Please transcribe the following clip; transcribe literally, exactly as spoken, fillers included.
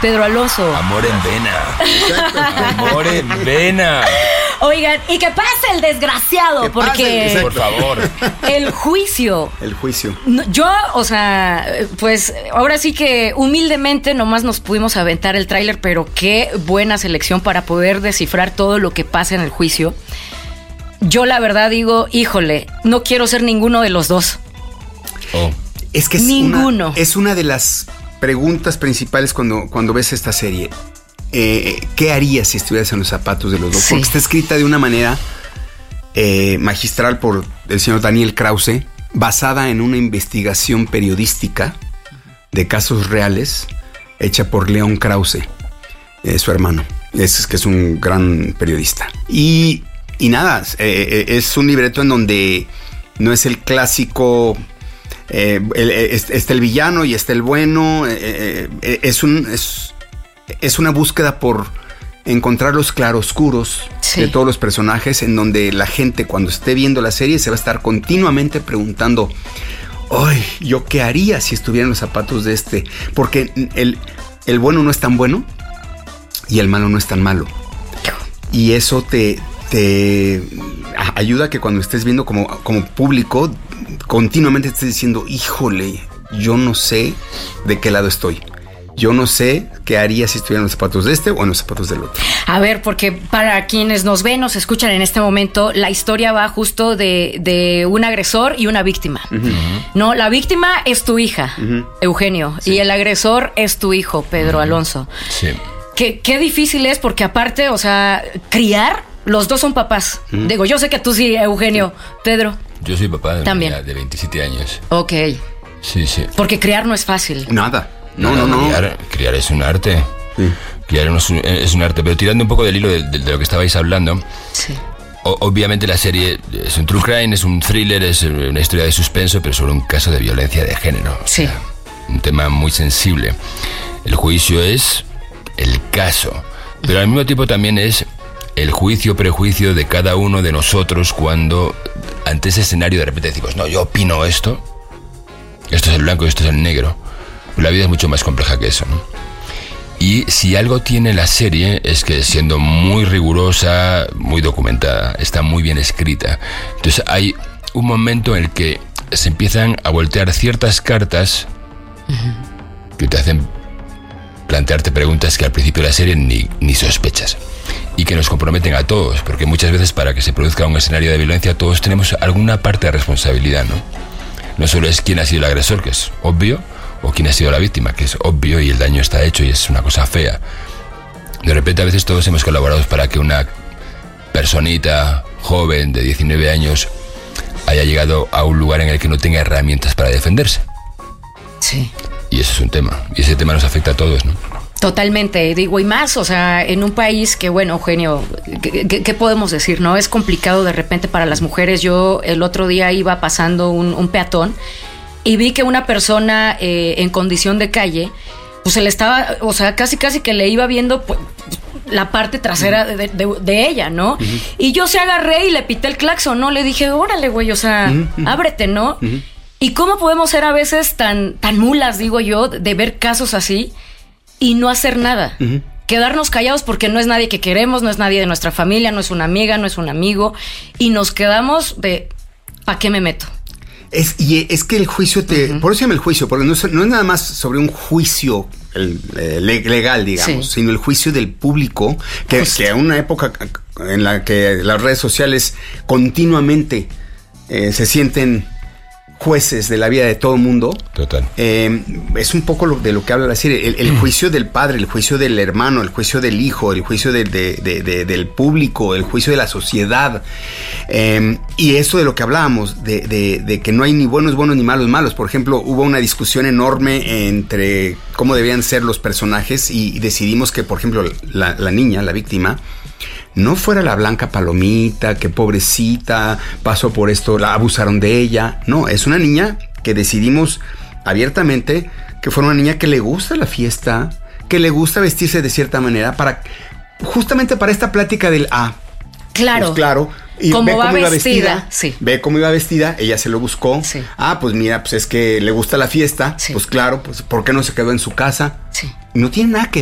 Pedro Alonso. Amor en vena. Amor en vena. Oigan, y que pase el desgraciado, porque... Pase, por favor. El juicio. El juicio. No, yo, o sea, pues ahora sí que humildemente nomás nos pudimos aventar el tráiler, pero qué buena selección para poder descifrar todo lo que pasa en el juicio. Yo la verdad digo, híjole, no quiero ser ninguno de los dos. Oh. Es que es Ninguno. Una, es una de las preguntas principales cuando, cuando ves esta serie. Eh, ¿Qué harías si estuvieras en los zapatos de los dos? Sí. Porque está escrita de una manera eh, magistral por el señor Daniel Krause, basada en una investigación periodística de casos reales hecha por León Krause, eh, su hermano, es que es un gran periodista. Y, y nada, eh, es un libreto en donde no es el clásico... Eh, el, está el villano y está el bueno. Eh, eh, es un... Es, Es una búsqueda por encontrar los claroscuros sí. de todos los personajes, en donde la gente cuando esté viendo la serie se va a estar continuamente preguntando, ¡ay! ¿Yo qué haría si estuviera en los zapatos de este? Porque el, el bueno no es tan bueno y el malo no es tan malo. Y eso te, te ayuda a que cuando estés viendo como, como público, continuamente estés diciendo, híjole, yo no sé de qué lado estoy. Yo no sé qué haría si estuviera en los zapatos de este o en los zapatos del otro. A ver, porque para quienes nos ven, nos escuchan en este momento, la historia va justo de, de un agresor y una víctima. Uh-huh. No, la víctima es tu hija, uh-huh. Eugenio, sí. y el agresor es tu hijo, Pedro uh-huh. Alonso. Sí. Qué, qué difícil es, porque aparte, o sea, criar, los dos son papás. Uh-huh. Digo, yo sé que tú sí, Eugenio. Sí. Pedro. Yo soy papá de, también. de veintisiete años. Ok. Sí, sí. Porque criar no es fácil. Nada. No, no, no, no. Criar, criar es un arte. Sí. Criar es un, es un arte. Pero tirando un poco del hilo de, de, de lo que estabais hablando. Sí. O, obviamente la serie es un true crime, es un thriller, es una historia de suspenso, pero sobre un caso de violencia de género. Sí. O sea, un tema muy sensible. El juicio es el caso. Pero al mismo tiempo también es el juicio, prejuicio de cada uno de nosotros cuando ante ese escenario de repente decimos, no, yo opino esto. Esto es el blanco y esto es el negro. La vida es mucho más compleja que eso, ¿no? Y si algo tiene la serie es que siendo muy rigurosa, muy documentada, está muy bien escrita. Entonces hay un momento en el que se empiezan a voltear ciertas cartas uh-huh. que te hacen plantearte preguntas que al principio de la serie ni, ni sospechas. Y que nos comprometen a todos, porque muchas veces para que se produzca un escenario de violencia todos tenemos alguna parte de responsabilidad, ¿no? No solo es quién ha sido el agresor, que es obvio, o quién ha sido la víctima, que es obvio y el daño está hecho y es una cosa fea. De repente a veces todos hemos colaborado para que una personita joven de diecinueve años haya llegado a un lugar en el que no tenga herramientas para defenderse. Sí. Y eso es un tema, y ese tema nos afecta a todos, ¿no? Totalmente, digo, y más, o sea, en un país que, bueno, Eugenio, ¿qué, qué, qué podemos decir, no? Es complicado de repente para las mujeres. Yo el otro día iba pasando un, un peatón y vi que una persona eh, en condición de calle, pues se le estaba, o sea, casi casi que le iba viendo pues, la parte trasera de, de, de ella, ¿no? Uh-huh. Y yo se agarré y le pité el claxon, ¿no? Le dije, órale, güey, o sea, uh-huh. ábrete, ¿no? Uh-huh. ¿Y cómo podemos ser a veces tan, tan mulas, digo yo, de ver casos así y no hacer nada? Uh-huh. Quedarnos callados porque no es nadie que queremos, no es nadie de nuestra familia, no es una amiga, no es un amigo, y nos quedamos de, ¿para qué me meto? Es, y es que el juicio te... Uh-huh. Por eso se llama el juicio, porque no es, no es nada más sobre un juicio el, eh, legal, digamos, sí. sino el juicio del público, que, pues, que en una época en la que las redes sociales continuamente eh, se sienten jueces de la vida de todo el mundo. Total. Eh, es un poco lo, de lo que habla la serie. El, el juicio del padre, el juicio del hermano, el juicio del hijo, el juicio de, de, de, de, del público, el juicio de la sociedad. Eh, y eso de lo que hablábamos, de, de, de que no hay ni buenos buenos ni malos malos. Por ejemplo, hubo una discusión enorme entre cómo debían ser los personajes y, y decidimos que, por ejemplo, la, la niña, la víctima, no fuera la blanca palomita, que pobrecita, pasó por esto, la abusaron de ella. No, es una niña que decidimos abiertamente que fuera una niña que le gusta la fiesta, que le gusta vestirse de cierta manera, para justamente para esta plática del ah, claro, pues claro. Y ¿Cómo ve cómo va iba vestida? vestida, sí. ve cómo iba vestida, ella se lo buscó. Sí. Ah, pues mira, pues es que le gusta la fiesta, sí. pues claro, pues ¿por qué no se quedó en su casa? Sí. No tiene nada que